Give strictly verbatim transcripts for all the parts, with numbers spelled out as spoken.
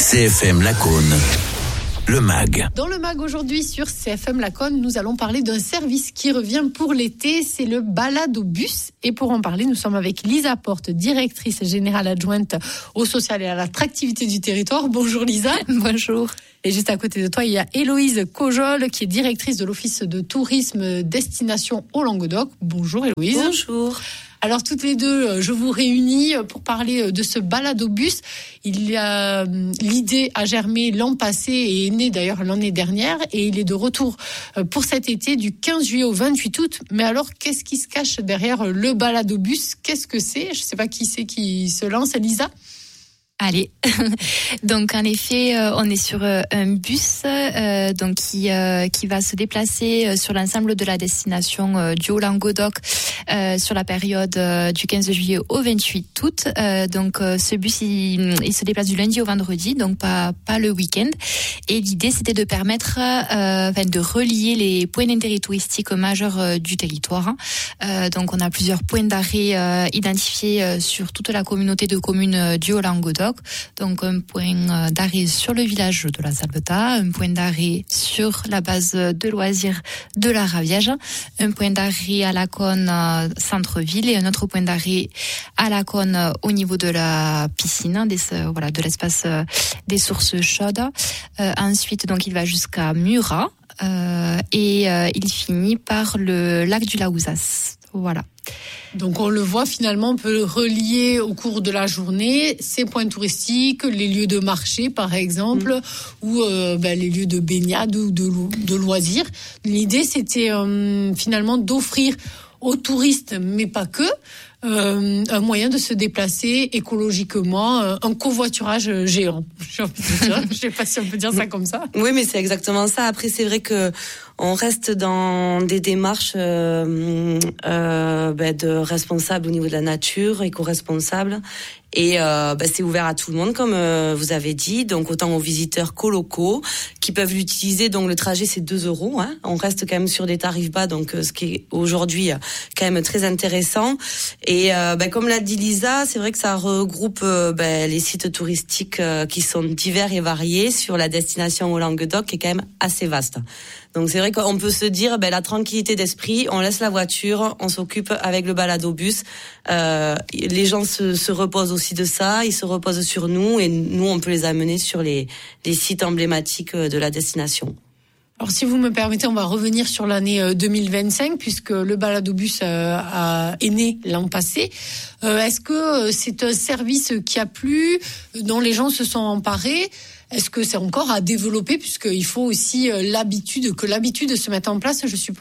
C F M Lacaune. Le M A G. Dans le M A G aujourd'hui sur C F M Lacaune, nous allons parler d'un service qui revient pour l'été, c'est le balado-bus. Et pour en parler, nous sommes avec Lisa Porte, directrice générale adjointe au social et à l'attractivité du territoire. Bonjour Lisa. Bonjour. Et juste à côté de toi, il y a Héloïse Cojol, qui est directrice de l'Office de tourisme destination au Languedoc. Bonjour Héloïse. Bonjour. Alors toutes les deux, je vous réunis pour parler de ce balado-bus. Il y a l'idée a germé l'an passé et est née d'ailleurs l'année dernière, et il est de retour pour cet été du quinze juillet au vingt-huit août. Mais alors, qu'est-ce qui se cache derrière le balado-bus ? Qu'est-ce que c'est ? Je ne sais pas qui c'est qui se lance, Lisa ? Allez, donc en effet, euh, on est sur euh, un bus euh, donc qui euh, qui va se déplacer euh, sur l'ensemble de la destination euh, du Haut-Languedoc euh, sur la période euh, du quinze juillet au vingt-huit août. Euh, donc euh, ce bus il, il se déplace du lundi au vendredi, donc pas pas le week-end. Et l'idée c'était de permettre, euh, enfin, de relier les points d'intérêt touristique majeurs euh, du territoire. Euh, donc on a plusieurs points d'arrêt euh, identifiés euh, sur toute la communauté de communes euh, du Haut-Languedoc. Donc un point d'arrêt sur le village de la Salvetat, un point d'arrêt sur la base de loisirs de la Raviège, un point d'arrêt à Lacaune centre-ville et un autre point d'arrêt à Lacaune au niveau de la piscine, des, voilà, de l'espace des sources chaudes. Euh, ensuite, donc il va jusqu'à Murat euh, et euh, il finit par le lac du Laouzas. Voilà. Donc on le voit finalement, on peut relier au cours de la journée ces points touristiques, les lieux de marché par exemple, mmh. ou euh, ben, les lieux de baignade ou de, de loisirs. L'idée c'était euh, finalement d'offrir aux touristes, mais pas que, euh, un moyen de se déplacer écologiquement, euh, un covoiturage géant. Je ne sais pas si on peut dire ça comme ça. Oui, mais c'est exactement ça. Après, c'est vrai que on reste dans des démarches euh, euh, ben de responsables au niveau de la nature, éco-responsables. Et euh, ben c'est ouvert à tout le monde, comme euh, vous avez dit, donc autant aux visiteurs qu'aux locaux qui peuvent l'utiliser. Donc le trajet c'est deux euros. Hein. On reste quand même sur des tarifs bas, donc euh, ce qui est aujourd'hui euh, quand même très intéressant. Et euh, ben, comme l'a dit Lisa, c'est vrai que ça regroupe euh, ben, les sites touristiques euh, qui sont divers et variés sur la destination au Languedoc, qui est quand même assez vaste. Donc c'est vrai qu'on peut se dire, ben la tranquillité d'esprit, on laisse la voiture, on s'occupe avec le balado-bus. Euh, les gens se, se reposent aussi de ça, ils se reposent sur nous et nous on peut les amener sur les, les sites emblématiques de la destination. Alors si vous me permettez, on va revenir sur l'année deux mille vingt-cinq puisque le balado-bus a, est né l'an passé. Euh, est-ce que c'est un service qui a plu, dont les gens se sont emparés ? Est-ce que c'est encore à développer puisqu'il faut aussi l'habitude, que l'habitude se mette en place, je suppose ?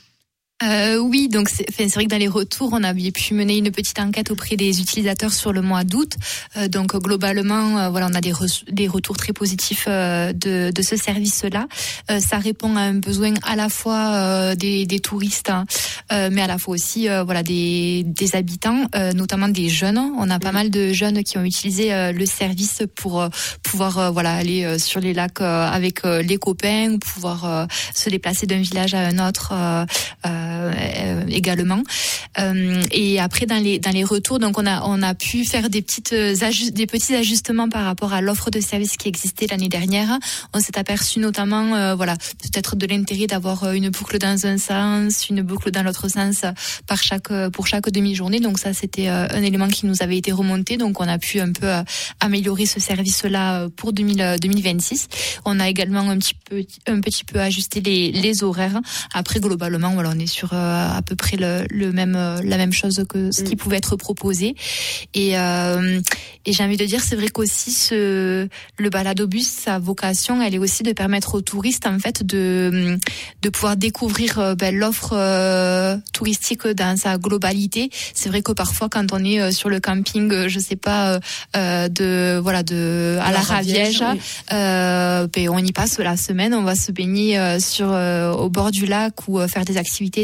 Euh, oui, donc c'est, c'est vrai que dans les retours, on avait pu mener une petite enquête auprès des utilisateurs sur le mois d'août. Euh, donc globalement, euh, voilà, on a des, re- des retours très positifs euh, de, de ce service-là. Euh, ça répond à un besoin à la fois euh, des, des touristes, hein, euh, mais à la fois aussi, euh, voilà, des, des habitants, euh, notamment des jeunes. On a pas mal de jeunes qui ont utilisé euh, le service pour euh, pouvoir, euh, voilà, aller euh, sur les lacs euh, avec euh, les copains, ou pouvoir euh, se déplacer d'un village à un autre. Euh, euh, Euh, également euh, et après dans les dans les retours, donc on a on a pu faire des petites ajust, des petits ajustements par rapport à l'offre de service qui existait l'année dernière. On s'est aperçu notamment euh, voilà peut-être de l'intérêt d'avoir une boucle dans un sens, une boucle dans l'autre sens par chaque pour chaque demi-journée. Donc ça c'était euh, un élément qui nous avait été remonté, donc on a pu un peu euh, améliorer ce service-là pour deux mille vingt-six. On a également un petit peu un petit peu ajusté les les horaires. Après globalement voilà, on est sur euh, à peu près le, le même euh, la même chose que ce qui pouvait être proposé. Et euh, et j'ai envie de dire, c'est vrai qu'aussi ce le balado-bus, sa vocation, elle est aussi de permettre aux touristes en fait de de pouvoir découvrir euh, ben, l'offre euh, touristique dans sa globalité. C'est vrai que parfois quand on est euh, sur le camping, euh, je sais pas euh, de voilà de à la, la Raviège, oui. euh, ben, on y passe la semaine, on va se baigner euh, sur euh, au bord du lac ou euh, faire des activités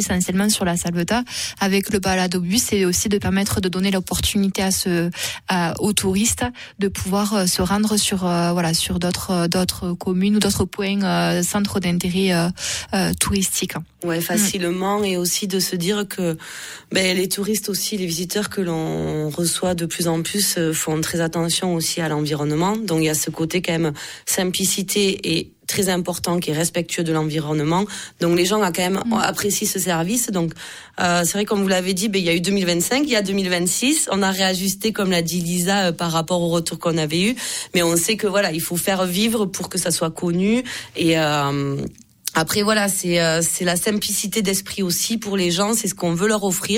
essentiellement sur la Salvetat. Avec le balado bus, c'est aussi de permettre de donner l'opportunité à ce, à, aux touristes de pouvoir euh, se rendre sur, euh, voilà, sur d'autres, d'autres communes ou d'autres points, euh, centres d'intérêt euh, euh, touristiques. Ouais, facilement, mmh. et aussi de se dire que ben, les touristes aussi, les visiteurs que l'on reçoit de plus en plus euh, font très attention aussi à l'environnement. Donc il y a ce côté quand même simplicité et très important, qui est respectueux de l'environnement. Donc les gens ont quand même mmh. apprécient ce service. Donc euh, c'est vrai, comme vous l'avez dit, ben il y a eu deux mille vingt-cinq, il y a deux mille vingt-six. On a réajusté, comme l'a dit Lisa, euh, par rapport au retour qu'on avait eu. Mais on sait que voilà, il faut faire vivre pour que ça soit connu. Et euh, après voilà, c'est euh, c'est la simplicité d'esprit aussi pour les gens. C'est ce qu'on veut leur offrir.